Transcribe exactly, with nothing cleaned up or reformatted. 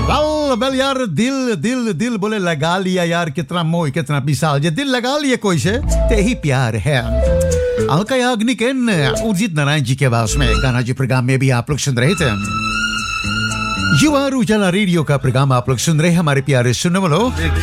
well well यार दिल दिल दिल बोले लगा लिया यार कितना मोह कितना विशाल ये दिल लगा लिए कोई से ते ही प्यार है अलका याग्निक एंड उदित नारायण जी के आवाज में गाना जी प्रोग्राम में भी आप लोग सुन रहे थे यू आर उजाला रेडियो का प्रोग्राम आप लोग सुन रहे हैं हमारे प्यारे सुनने वालों